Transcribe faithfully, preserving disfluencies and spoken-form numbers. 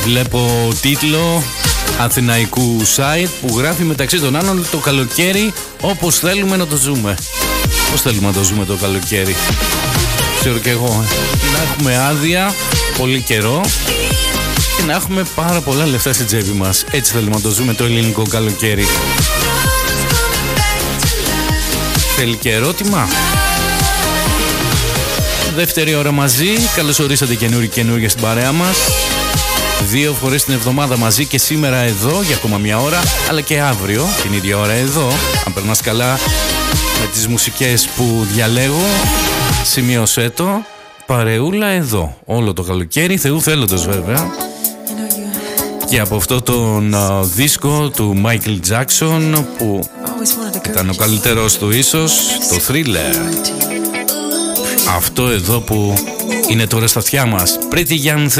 Βλέπω τίτλο αθηναϊκού site που γράφει μεταξύ των άλλων το καλοκαίρι όπως θέλουμε να το ζούμε. Πώς θέλουμε να το ζούμε το καλοκαίρι? Ξέρω και εγώ. Να έχουμε άδεια πολύ καιρό και να έχουμε πάρα πολλά λεφτά στην τσέπη μας. Έτσι θέλουμε να το ζούμε το ελληνικό καλοκαίρι. Θέλει και ερώτημα. Δεύτερη ώρα μαζί. Καλώς ορίσατε καινούριοι καινούργια στην παρέα μας. Δύο φορές την εβδομάδα μαζί και σήμερα εδώ για ακόμα μια ώρα, αλλά και αύριο την ίδια ώρα εδώ. Αν περνάς καλά με τις μουσικές που διαλέγω, σημείωσέ το. Παρεούλα εδώ όλο το καλοκαίρι, Θεού θέλοντος βέβαια. Και από αυτό τον uh, δίσκο του Michael Jackson που ήταν ο καλύτερος του ίσως, το Thriller. Αυτό εδώ που είναι τώρα στα αυτιά μας, Pretty Young Thing.